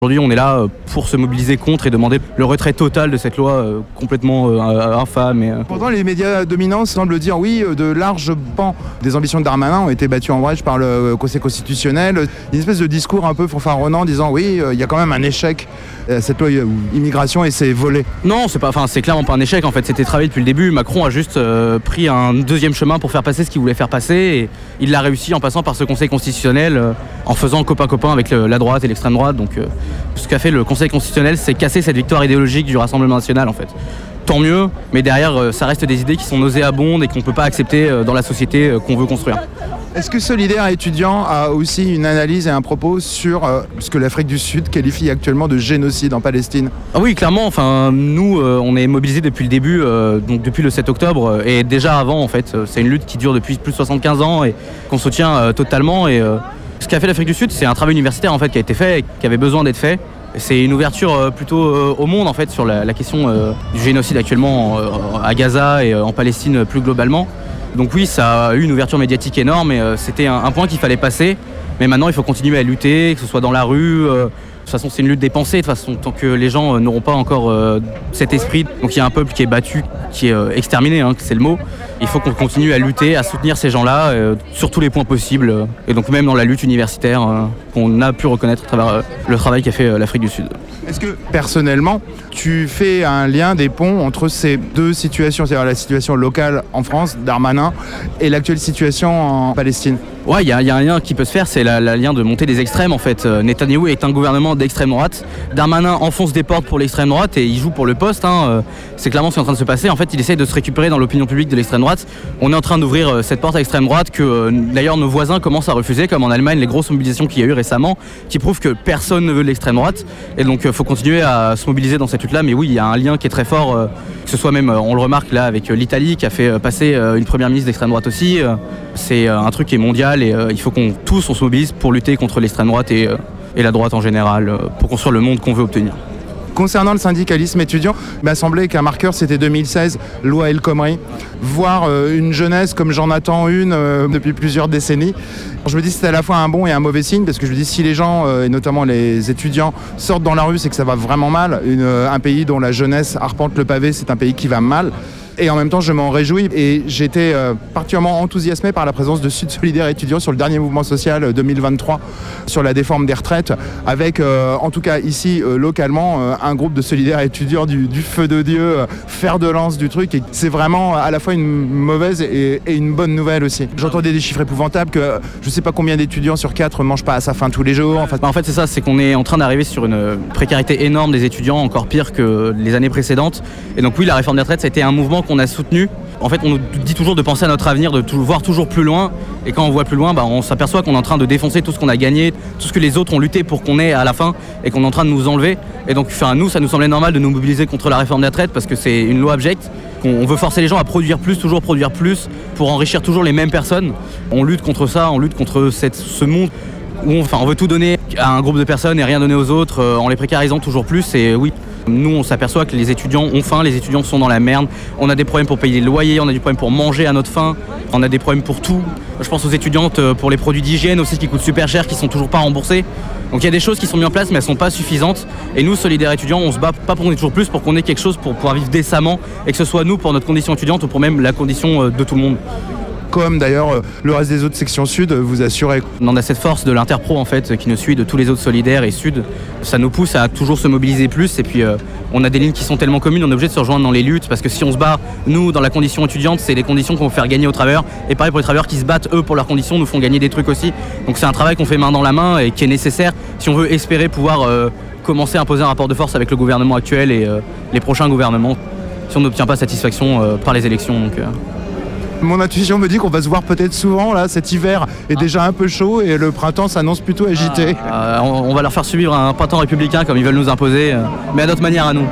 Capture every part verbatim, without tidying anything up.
Aujourd'hui, on est là pour se mobiliser contre et demander le retrait total de cette loi euh, complètement euh, infâme. Et, euh... Pourtant, les médias dominants semblent dire oui, de larges pans des ambitions de Darmanin ont été battues en brèche par le Conseil constitutionnel. Une espèce de discours un peu fanfaronnant disant oui, il y a quand même un échec à cette loi immigration et c'est volé. Non, c'est pas, enfin, c'est clairement pas un échec. En fait, c'était travaillé depuis le début. Macron a juste euh, pris un deuxième chemin pour faire passer ce qu'il voulait faire passer et il l'a réussi en passant par ce Conseil constitutionnel, euh, en faisant copain-copain avec le, la droite et l'extrême droite. Donc, euh, ce qu'a fait le Conseil constitutionnel, c'est casser cette victoire idéologique du Rassemblement national en fait. Tant mieux, mais derrière, ça reste des idées qui sont nauséabondes et qu'on ne peut pas accepter dans la société qu'on veut construire. Est-ce que Solidaires étudiants a aussi une analyse et un propos sur euh, ce que l'Afrique du Sud qualifie actuellement de génocide en Palestine ? Ah oui, clairement. Enfin, nous, euh, on est mobilisés depuis le début, euh, donc depuis le sept octobre, et déjà avant en fait. C'est une lutte qui dure depuis plus de soixante-quinze ans et qu'on soutient euh, totalement. Et, euh, ce qu'a fait l'Afrique du Sud, c'est un travail universitaire en fait qui a été fait et qui avait besoin d'être fait. C'est une ouverture euh, plutôt euh, au monde en fait sur la, la question euh, du génocide actuellement euh, à Gaza et euh, en Palestine plus globalement. Donc oui, ça a eu une ouverture médiatique énorme et euh, c'était un, un point qu'il fallait passer. Mais maintenant, il faut continuer à lutter, que ce soit dans la rue. Euh, de toute façon, c'est une lutte des pensées. De toute façon, tant que les gens euh, n'auront pas encore euh, cet esprit, donc il y a un peuple qui est battu, qui est euh, exterminé, hein, c'est le mot. Il faut qu'on continue à lutter, à soutenir ces gens-là euh, sur tous les points possibles. Euh, et donc même dans la lutte universitaire euh, qu'on a pu reconnaître à travers euh, le travail qu'a fait euh, l'Afrique du Sud. Est-ce que, personnellement, tu fais un lien des ponts entre ces deux situations, c'est-à-dire la situation locale en France, Darmanin, et l'actuelle situation en Palestine ? Ouais, il y, y a un lien qui peut se faire, c'est le lien de montée des extrêmes en fait. Euh, Netanyahou est un gouvernement d'extrême droite. Darmanin enfonce des portes pour l'extrême droite et il joue pour le poste. Hein. Euh, c'est clairement ce qui est en train de se passer. En fait, il essaye de se récupérer dans l'opinion publique de l'extrême droite. On est en train d'ouvrir euh, cette porte à l'extrême droite que euh, d'ailleurs nos voisins commencent à refuser, comme en Allemagne, les grosses mobilisations qu'il y a eu récemment, qui prouvent que personne ne veut de l'extrême droite. Et donc, il euh, faut continuer à se mobiliser dans cette lutte-là. Mais oui, il y a un lien qui est très fort, euh, que ce soit même, euh, on le remarque là avec euh, l'Italie qui a fait euh, passer euh, une première ministre d'extrême droite aussi. Euh, c'est euh, un truc qui est mondial et euh, il faut qu'on tous on se mobilise pour lutter contre l'extrême droite et, euh, et la droite en général, euh, pour construire le monde qu'on veut obtenir. Concernant le syndicalisme étudiant, il m'a semblé qu'un marqueur c'était deux mille seize, loi El Khomri. Voir euh, une jeunesse comme j'en attends une euh, depuis plusieurs décennies. Je me dis que c'est à la fois un bon et un mauvais signe parce que je me dis si les gens, euh, et notamment les étudiants, sortent dans la rue, c'est que ça va vraiment mal. Une, euh, un pays dont la jeunesse arpente le pavé, c'est un pays qui va mal. Et en même temps, je m'en réjouis et j'étais euh, particulièrement enthousiasmé par la présence de Sud Solidaires étudiants sur le dernier mouvement social deux mille vingt-trois sur la déforme des retraites avec, euh, en tout cas ici, euh, localement, euh, un groupe de solidaires étudiants du, du feu de Dieu, euh, fer de lance du truc. Et c'est vraiment à la fois une mauvaise et, et une bonne nouvelle aussi. J'entendais des chiffres épouvantables que je ne sais pas combien d'étudiants sur quatre ne mangent pas à sa faim tous les jours. En fait, bah en fait c'est ça, c'est qu'on est en train d'arriver sur une précarité énorme des étudiants, encore pire que les années précédentes. Et donc oui, la réforme des retraites, ça a été un mouvement qu'on a soutenu. En fait, on nous dit toujours de penser à notre avenir, de tout, voir toujours plus loin. Et quand on voit plus loin, bah, on s'aperçoit qu'on est en train de défoncer tout ce qu'on a gagné, tout ce que les autres ont lutté pour qu'on ait à la fin et qu'on est en train de nous enlever. Et donc, enfin, nous, ça nous semblait normal de nous mobiliser contre la réforme des retraites parce que c'est une loi abjecte. On veut forcer les gens à produire plus, toujours produire plus, pour enrichir toujours les mêmes personnes. On lutte contre ça, on lutte contre cette, ce monde où on, enfin, on veut tout donner à un groupe de personnes et rien donner aux autres euh, en les précarisant toujours plus. Et oui, nous on s'aperçoit que les étudiants ont faim, les étudiants sont dans la merde. On a des problèmes pour payer les loyers, on a des problèmes pour manger à notre faim, on a des problèmes pour tout. Je pense aux étudiantes pour les produits d'hygiène aussi qui coûtent super cher, qui sont toujours pas remboursés. Donc il y a des choses qui sont mises en place mais elles sont pas suffisantes. Et nous, Solidaires étudiants, on se bat pas pour qu'on ait toujours plus, pour qu'on ait quelque chose pour pouvoir vivre décemment et que ce soit nous pour notre condition étudiante ou pour même la condition de tout le monde. Comme d'ailleurs le reste des autres sections sud vous assurez. On a cette force de l'interpro en fait qui nous suit, de tous les autres solidaires et sud. Ça nous pousse à toujours se mobiliser plus et puis euh, on a des lignes qui sont tellement communes, on est obligé de se rejoindre dans les luttes parce que si on se bat, nous, dans la condition étudiante, c'est des conditions qu'on va faire gagner aux travailleurs et pareil pour les travailleurs qui se battent, eux, pour leurs conditions, nous font gagner des trucs aussi. Donc c'est un travail qu'on fait main dans la main et qui est nécessaire si on veut espérer pouvoir euh, commencer à imposer un rapport de force avec le gouvernement actuel et euh, les prochains gouvernements si on n'obtient pas satisfaction euh, par les élections. Donc, euh... Mon intuition me dit qu'on va se voir peut-être souvent là. Cet hiver est déjà un peu chaud et le printemps s'annonce plutôt agité. Ah, euh, on, on va leur faire subir un printemps républicain comme ils veulent nous imposer, euh, mais à notre manière à nous.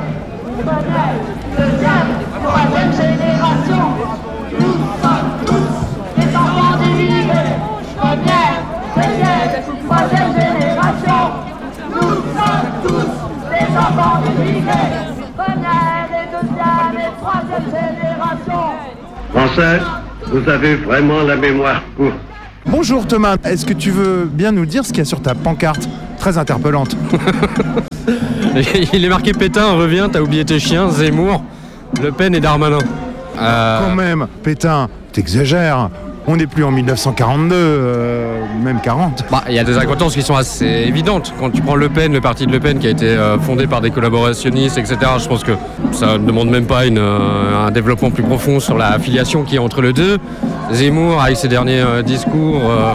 Français, vous avez vraiment la mémoire courte. Bonjour Thomas, est-ce que tu veux bien nous dire ce qu'il y a sur ta pancarte ? très interpellante. Il est marqué Pétain, reviens, t'as oublié tes chiens, Zemmour, Le Pen et Darmanin. Euh... Quand même, Pétain, t'exagères. On n'est plus en mille neuf cent quarante-deux, euh, même quarante. Bah, il y a des incohérences qui sont assez évidentes. Quand tu prends Le Pen, le parti de Le Pen qui a été euh, fondé par des collaborationnistes, et cetera, je pense que ça ne demande même pas une, euh, un développement plus profond sur la filiation qui est entre les deux. Zemmour, avec ses derniers euh, discours euh,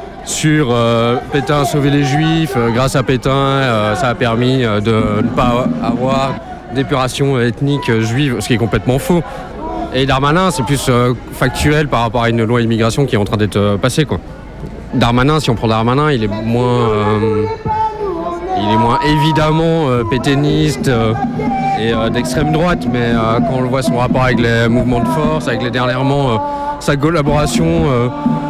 sur euh, Pétain sauver les Juifs, euh, grâce à Pétain, euh, ça a permis euh, de ne pas avoir d'épuration ethnique euh, juive, ce qui est complètement faux. Et Darmanin, c'est plus euh, factuel par rapport à une loi immigration qui est en train d'être euh, passée, quoi. Darmanin, si on prend Darmanin, il est moins, euh, il est moins évidemment euh, pétainiste euh, et euh, d'extrême droite, mais euh, quand on voit son rapport avec les mouvements de force, avec les dernièrement euh, sa collaboration euh,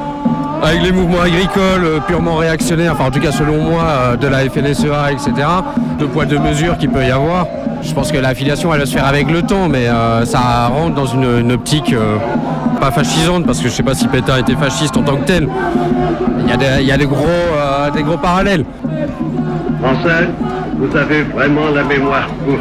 avec les mouvements agricoles euh, purement réactionnaires, enfin en tout cas selon moi, euh, de la F N S E A, et cetera, deux poids deux mesures qu'il peut y avoir. Je pense que l'affiliation elle va se faire avec le temps, mais euh, ça rentre dans une, une optique euh, pas fascisante, parce que je sais pas si Pétain était fasciste en tant que tel. Il y a des, il y a des, gros, euh, des gros parallèles. Français, vous avez vraiment la mémoire courte.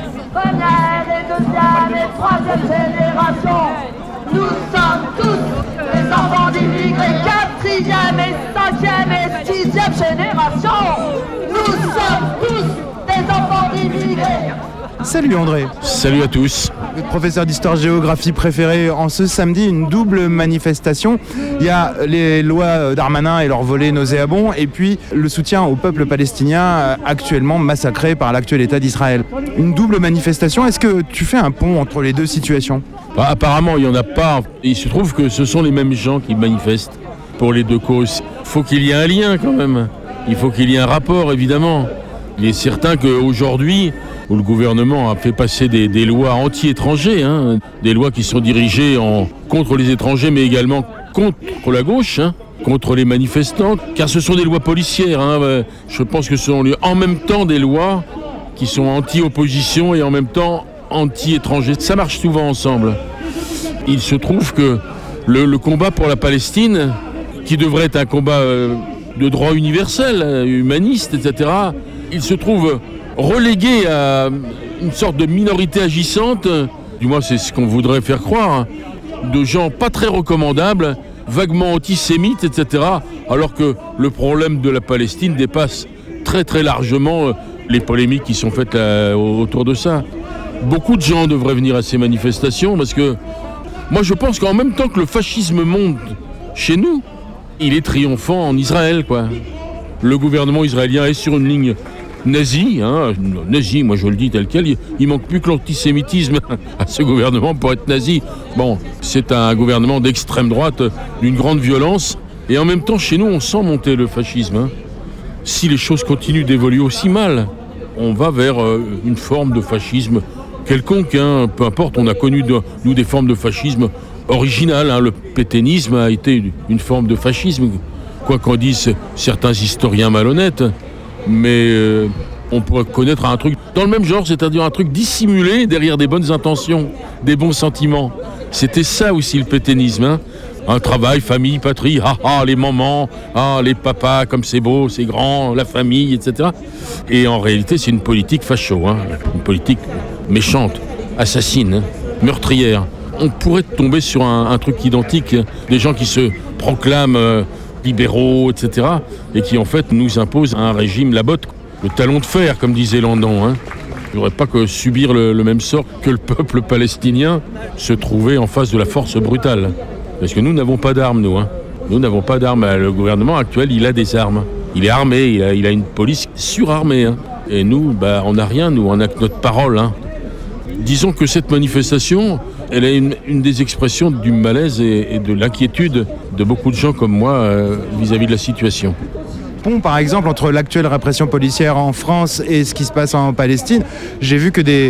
Première et deuxième et troisième génération, nous sommes tous les enfants d'immigrés, quatrième et cinquième et sixième génération. Nous sommes tous des enfants d'immigrés. Salut André. Salut à tous. Votre professeur d'histoire-géographie préféré, en ce samedi, une double manifestation. Il y a les lois Darmanin et leur volet nauséabond, et puis le soutien au peuple palestinien actuellement massacré par l'actuel État d'Israël. Une double manifestation, est-ce que tu fais un pont entre les deux situations ? Bah, apparemment, il n'y en a pas. Il se trouve que ce sont les mêmes gens qui manifestent pour les deux causes. Il faut qu'il y ait un lien quand même. Il faut qu'il y ait un rapport, évidemment. Il est certain qu'aujourd'hui, où le gouvernement a fait passer des, des lois anti-étrangers, hein, des lois qui sont dirigées en, contre les étrangers, mais également contre la gauche, hein, contre les manifestants, car ce sont des lois policières. Hein, je pense que ce sont en même temps des lois qui sont anti-opposition et en même temps anti-étrangers. Ça marche souvent ensemble. Il se trouve que le, le combat pour la Palestine, qui devrait être un combat euh, de droit universel, humaniste, et cetera, il se trouve relégué à une sorte de minorité agissante, du moins c'est ce qu'on voudrait faire croire, de gens pas très recommandables, vaguement antisémites, et cetera, alors que le problème de la Palestine dépasse très très largement les polémiques qui sont faites là, autour de ça. Beaucoup de gens devraient venir à ces manifestations parce que moi je pense qu'en même temps que le fascisme monte chez nous, il est triomphant en Israël, quoi. Le gouvernement israélien est sur une ligne nazi, hein, nazi, moi je le dis tel quel, il, il manque plus que l'antisémitisme à ce gouvernement pour être nazi. Bon, c'est un gouvernement d'extrême droite, d'une grande violence, et en même temps chez nous on sent monter le fascisme. Hein. Si les choses continuent d'évoluer aussi mal, on va vers euh, une forme de fascisme quelconque, hein, peu importe, on a connu de, nous des formes de fascisme originales, hein. Le pétainisme a été une forme de fascisme, quoi qu'en disent certains historiens malhonnêtes. Mais euh, on pourrait connaître un truc dans le même genre, c'est-à-dire un truc dissimulé derrière des bonnes intentions, des bons sentiments. C'était ça aussi le pétainisme, hein. Un travail, famille, patrie, ah ah, les mamans, ah les papas, comme c'est beau, c'est grand, la famille, et cetera. Et en réalité, c'est une politique facho, hein, une politique méchante, assassine, hein, meurtrière. On pourrait tomber sur un, un truc identique, des gens qui se proclament euh, libéraux, et cetera, et qui en fait nous imposent un régime la botte, le talon de fer, comme disait Landon. Hein. Il n'y aurait pas que subir le, le même sort que le peuple palestinien se trouver en face de la force brutale. Parce que nous n'avons pas d'armes, nous. Hein. Nous n'avons pas d'armes. Le gouvernement actuel, il a des armes. Il est armé, il a, il a une police surarmée. Hein. Et nous, bah, on n'a rien, nous, on n'a que notre parole. Hein. Disons que cette manifestation, elle est une, une des expressions du malaise et, et de l'inquiétude de beaucoup de gens comme moi euh, vis-à-vis de la situation. Pont, par exemple, entre l'actuelle répression policière en France et ce qui se passe en Palestine, j'ai vu que des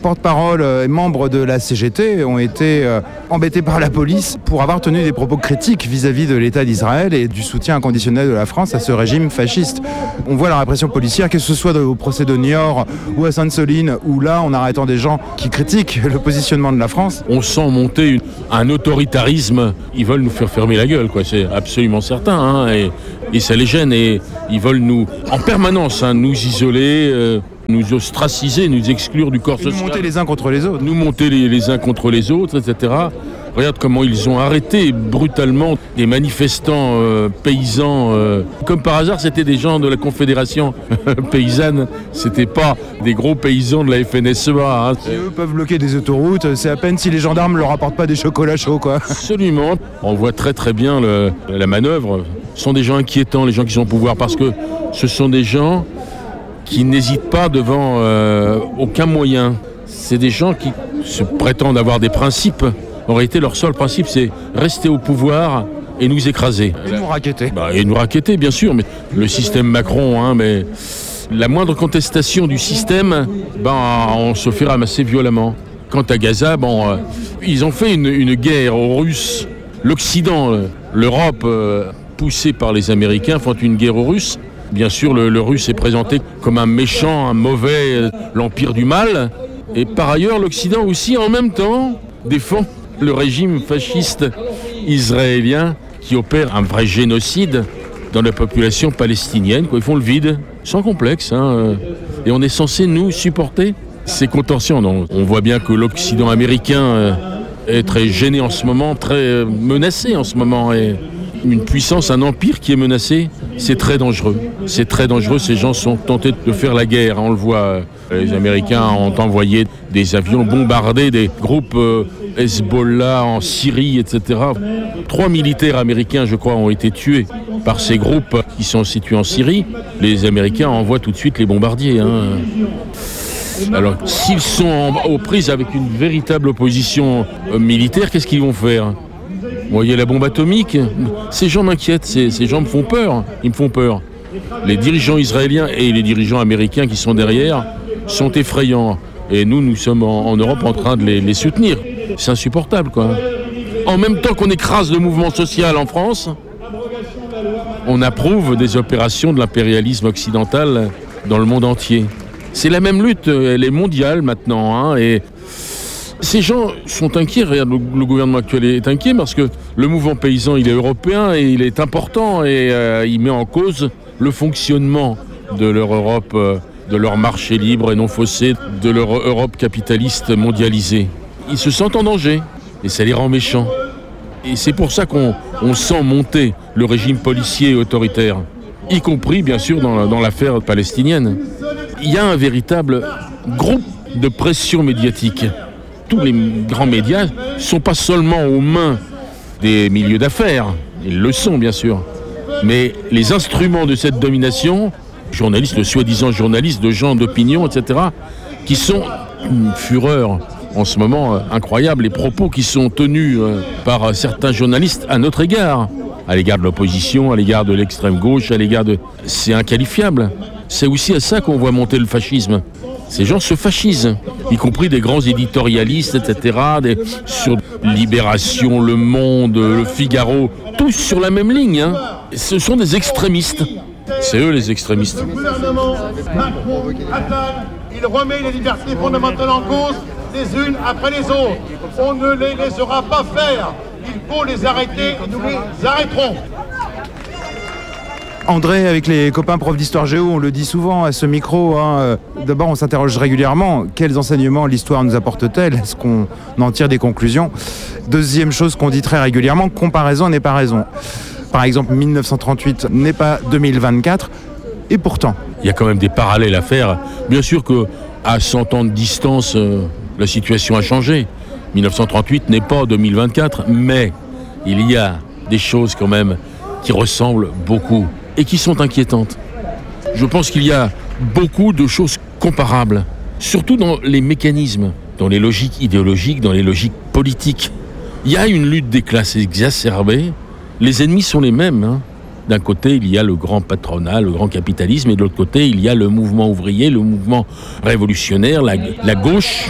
porte-parole et membres de la C G T ont été euh, embêtés par la police pour avoir tenu des propos critiques vis-à-vis de l'État d'Israël et du soutien inconditionnel de la France à ce régime fasciste. On voit la répression policière, que ce soit au procès de Niort ou à Sainte-Soline, où là, en arrêtant des gens qui critiquent le positionnement de la France. On sent monter une, un autoritarisme. Ils veulent nous faire fermer la gueule, quoi. C'est absolument certain. Hein, et, et ça les gêne. Et ils veulent nous, en permanence, hein, nous isoler, euh, nous ostraciser, nous exclure du corps et social. Nous monter les uns contre les autres. Nous monter les, les uns contre les autres, et cetera. Regarde comment ils ont arrêté brutalement des manifestants euh, paysans. Euh, comme par hasard, c'était des gens de la Confédération paysanne. C'était pas des gros paysans de la F N S E A. Hein. Et eux peuvent bloquer des autoroutes. C'est à peine si les gendarmes leur apportent pas des chocolats chauds, quoi. Absolument. On voit très très bien le, la manœuvre. Ce sont des gens inquiétants, les gens qui sont au pouvoir, parce que ce sont des gens qui n'hésitent pas devant euh, aucun moyen. C'est des gens qui se prétendent avoir des principes. En réalité, leur seul principe, c'est rester au pouvoir et nous écraser. Et nous raqueter. Bah, et nous raqueter, bien sûr, mais le système Macron, hein, mais la moindre contestation du système, ben, on se fait ramasser violemment. Quant à Gaza, bon, euh, ils ont fait une, une guerre aux Russes. L'Occident, l'Europe, euh, poussée par les Américains, font une guerre aux Russes. Bien sûr, le, le Russe est présenté comme un méchant, un mauvais, euh, l'empire du mal. Et par ailleurs, l'Occident aussi, en même temps, défend le régime fasciste israélien qui opère un vrai génocide dans la population palestinienne. Quoi. Ils font le vide, sans complexe. Hein. Et on est censé, nous, supporter ces contorsions. Donc, on voit bien que l'Occident américain est très gêné en ce moment, très menacé en ce moment. Et une puissance, un empire qui est menacé, c'est très dangereux. C'est très dangereux. Ces gens sont tentés de faire la guerre. On le voit. Les Américains ont envoyé des avions bombarder des groupes euh, Hezbollah en Syrie, et cetera. Trois militaires américains, je crois, ont été tués par ces groupes qui sont situés en Syrie. Les Américains envoient tout de suite les bombardiers. Hein. Alors, s'ils sont en, aux prises avec une véritable opposition euh, militaire, qu'est-ce qu'ils vont faire ? Vous voyez la bombe atomique ? Ces gens m'inquiètent, ces, ces gens me font peur. Ils me font peur. Les dirigeants israéliens et les dirigeants américains qui sont derrière sont effrayants. Et nous, nous sommes en, en Europe en train de les, les soutenir. C'est insupportable, quoi. En même temps qu'on écrase le mouvement social en France, on approuve des opérations de l'impérialisme occidental dans le monde entier. C'est la même lutte, elle est mondiale maintenant. Hein, et ces gens sont inquiets. Regarde, le, le gouvernement actuel est inquiet parce que le mouvement paysan, il est européen et il est important et euh, il met en cause le fonctionnement de leur Europe, euh, de leur marché libre et non faussé, de leur Europe capitaliste mondialisée. Ils se sentent en danger et ça les rend méchants. Et c'est pour ça qu'on on sent monter le régime policier et autoritaire, y compris bien sûr dans, dans l'affaire palestinienne. Il y a un véritable groupe de pression médiatique. Tous les grands médias ne sont pas seulement aux mains des milieux d'affaires, ils le sont bien sûr, mais les instruments de cette domination, journalistes, de soi-disant journalistes, de gens d'opinion, et cetera, qui sont une fureur en ce moment euh, incroyable, les propos qui sont tenus euh, par euh, certains journalistes à notre égard, à l'égard de l'opposition, à l'égard de l'extrême gauche, à l'égard de... C'est inqualifiable. C'est aussi à ça qu'on voit monter le fascisme. Ces gens se fascisent, y compris des grands éditorialistes, et cetera, des... sur Libération, Le Monde, Le Figaro, tous sur la même ligne. Hein. Ce sont des extrémistes. C'est eux les extrémistes. Le gouvernement Macron Attal, il remet les libertés fondamentales en cause les unes après les autres. On ne les laissera pas faire. Il faut les arrêter, nous les arrêterons. André, avec les copains profs d'histoire géo, on le dit souvent à ce micro, hein, d'abord on s'interroge régulièrement, quels enseignements l'histoire nous apporte-t-elle ? Est-ce qu'on en tire des conclusions ? Deuxième chose qu'on dit très régulièrement, comparaison n'est pas raison. Par exemple, mille neuf cent trente-huit n'est pas deux mille vingt-quatre, et pourtant... Il y a quand même des parallèles à faire. Bien sûr qu'à cent ans de distance, euh, la situation a changé. mille neuf cent trente-huit n'est pas deux mille vingt-quatre, mais il y a des choses quand même qui ressemblent beaucoup et qui sont inquiétantes. Je pense qu'il y a beaucoup de choses comparables, surtout dans les mécanismes, dans les logiques idéologiques, dans les logiques politiques. Il y a une lutte des classes exacerbée. Les ennemis sont les mêmes. Hein. D'un côté, il y a le grand patronat, le grand capitalisme, et de l'autre côté, il y a le mouvement ouvrier, le mouvement révolutionnaire, la, la gauche.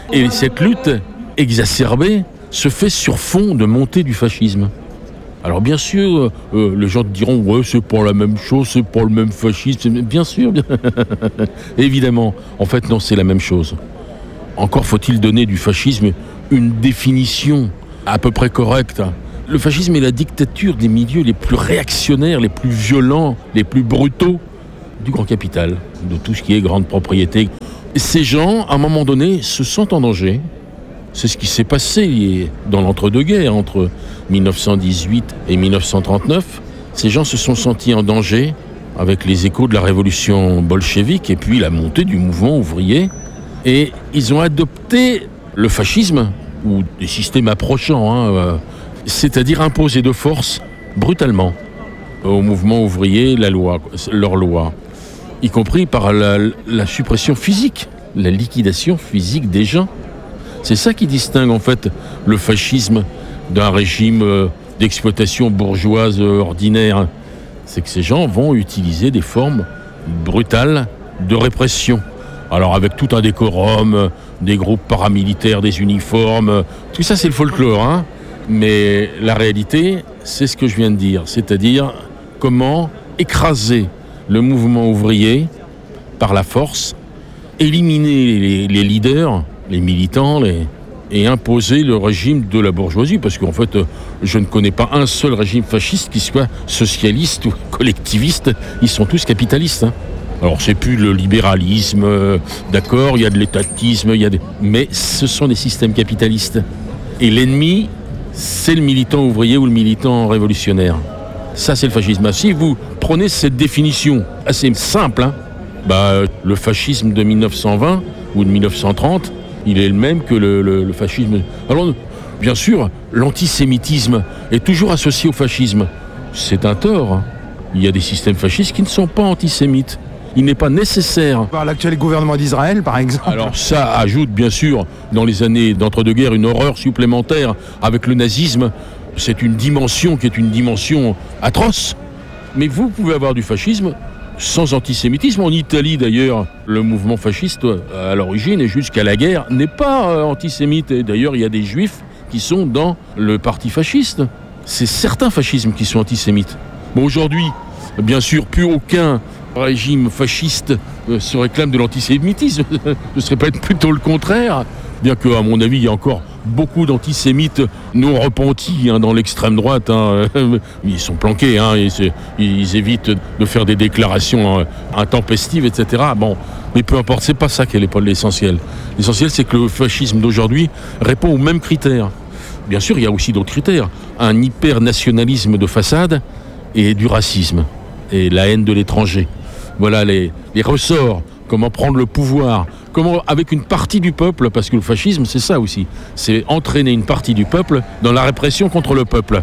Et cette lutte exacerbée se fait sur fond de montée du fascisme. Alors bien sûr, euh, les gens te diront « ouais, c'est pas la même chose, c'est pas le même fascisme ». Bien sûr, bien... évidemment. En fait, non, c'est la même chose. Encore faut-il donner du fascisme une définition à peu près correcte. Le fascisme est la dictature des milieux les plus réactionnaires, les plus violents, les plus brutaux du grand capital, de tout ce qui est grande propriété. Et ces gens, à un moment donné, se sentent en danger. C'est ce qui s'est passé dans l'entre-deux-guerres, entre mille neuf cent dix-huit et mille neuf cent trente-neuf. Ces gens se sont sentis en danger avec les échos de la révolution bolchevique et puis la montée du mouvement ouvrier. Et ils ont adopté le fascisme, ou des systèmes approchants, hein, euh, c'est-à-dire imposer de force, brutalement, au mouvement ouvrier la loi, leur loi, y compris par la, la suppression physique, la liquidation physique des gens. C'est ça qui distingue en fait le fascisme d'un régime euh, d'exploitation bourgeoise euh, ordinaire. C'est que ces gens vont utiliser des formes brutales de répression. Alors avec tout un décorum, euh, des groupes paramilitaires, des uniformes, euh, tout ça c'est le folklore, hein. Mais la réalité, c'est ce que je viens de dire, c'est-à-dire comment écraser le mouvement ouvrier par la force, éliminer les, les leaders, les militants, les, et imposer le régime de la bourgeoisie, parce qu'en fait, je ne connais pas un seul régime fasciste qui soit socialiste ou collectiviste, ils sont tous capitalistes. Hein. Alors c'est plus le libéralisme, euh, d'accord, il y a de l'étatisme, il y a des... mais ce sont des systèmes capitalistes. Et l'ennemi, c'est le militant ouvrier ou le militant révolutionnaire. Ça, c'est le fascisme. Si vous prenez cette définition assez simple, hein, bah, le fascisme de mille neuf cent vingt ou de mille neuf cent trente, il est le même que le, le, le fascisme. Alors, bien sûr, l'antisémitisme est toujours associé au fascisme. C'est un tort. Hein. Il y a des systèmes fascistes qui ne sont pas antisémites. Il n'est pas nécessaire. Par l'actuel gouvernement d'Israël, par exemple. Alors ça ajoute bien sûr, dans les années d'entre-deux-guerres, une horreur supplémentaire avec le nazisme. C'est une dimension qui est une dimension atroce. Mais vous pouvez avoir du fascisme sans antisémitisme. En Italie d'ailleurs, le mouvement fasciste à l'origine et jusqu'à la guerre n'est pas antisémite. Et d'ailleurs, il y a des juifs qui sont dans le parti fasciste. C'est certains fascismes qui sont antisémites. Bon, aujourd'hui, bien sûr, plus aucun régime fasciste se réclame de l'antisémitisme. Ce ne serait pas plutôt le contraire, bien qu'à mon avis, il y a encore beaucoup d'antisémites non repentis hein, dans l'extrême droite. Hein. Ils sont planqués, hein, ils, ils évitent de faire des déclarations intempestives, et cetera. Bon, mais peu importe, c'est pas ça qui est l'essentiel. L'essentiel, c'est que le fascisme d'aujourd'hui répond aux mêmes critères. Bien sûr, il y a aussi d'autres critères. Un hyper-nationalisme de façade et du racisme et la haine de l'étranger. Voilà les, les ressorts, comment prendre le pouvoir, comment avec une partie du peuple, parce que le fascisme c'est ça aussi, c'est entraîner une partie du peuple dans la répression contre le peuple.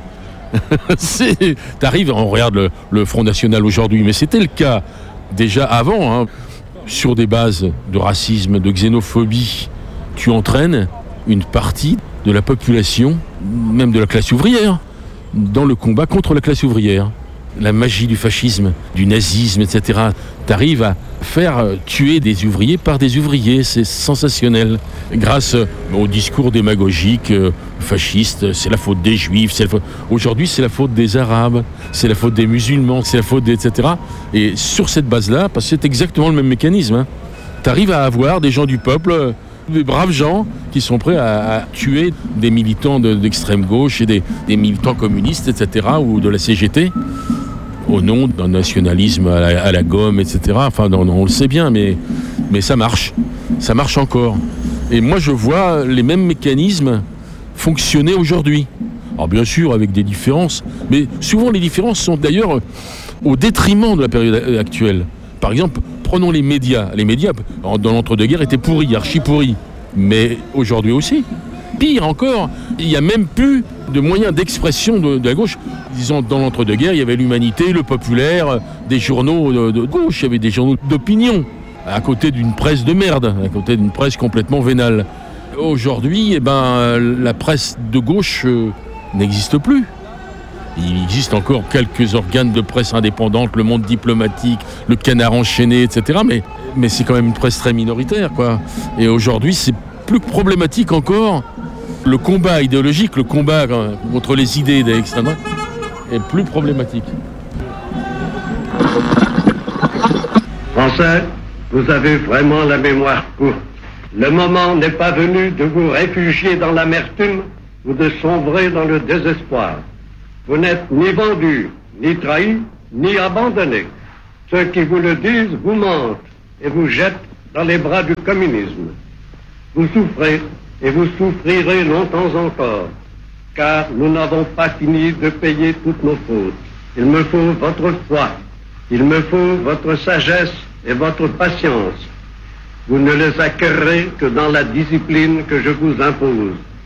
T'arrives, on regarde le, le Front National aujourd'hui, mais c'était le cas déjà avant, hein, sur des bases de racisme, de xénophobie, tu entraînes une partie de la population, même de la classe ouvrière, dans le combat contre la classe ouvrière. La magie du fascisme, du nazisme, et cetera. T'arrives à faire tuer des ouvriers par des ouvriers, c'est sensationnel. Grâce au discours démagogique euh, fasciste, c'est la faute des juifs, c'est la faute... aujourd'hui c'est la faute des arabes, c'est la faute des musulmans, c'est la faute des... et cetera. Et sur cette base-là, parce que c'est exactement le même mécanisme, hein, t'arrives à avoir des gens du peuple, des braves gens qui sont prêts à, à tuer des militants de, d'extrême gauche et des, des militants communistes, et cetera, ou de la C G T. Au nom d'un nationalisme à la, à la gomme, et cetera. Enfin, on, on le sait bien, mais, mais ça marche. Ça marche encore. Et moi, je vois les mêmes mécanismes fonctionner aujourd'hui. Alors, bien sûr, avec des différences, mais souvent les différences sont d'ailleurs au détriment de la période actuelle. Par exemple, prenons les médias. Les médias, dans l'entre-deux-guerres, étaient pourris, archi pourris. Mais aujourd'hui aussi. Pire encore, il n'y a même plus de moyens d'expression de, de la gauche. Disons, dans l'entre-deux-guerres, il y avait l'Humanité, le Populaire, des journaux de, de gauche, il y avait des journaux d'opinion, à côté d'une presse de merde, à côté d'une presse complètement vénale. Aujourd'hui, eh ben, la presse de gauche euh, n'existe plus. Il existe encore quelques organes de presse indépendante, le Monde diplomatique, le Canard enchaîné, et cetera. Mais, mais c'est quand même une presse très minoritaire, quoi. Et aujourd'hui, c'est plus problématique encore. Le combat idéologique, le combat contre les idées d'extrême droite est plus problématique. Français, vous avez vraiment la mémoire courte. Le moment n'est pas venu de vous réfugier dans l'amertume ou de sombrer dans le désespoir. Vous n'êtes ni vendus, ni trahis, ni abandonnés. Ceux qui vous le disent vous mentent et vous jettent dans les bras du communisme. Vous souffrez et vous souffrirez longtemps encore, car nous n'avons pas fini de payer toutes nos fautes. Il me faut votre foi, il me faut votre sagesse et votre patience. Vous ne les acquerrez que dans la discipline que je vous impose.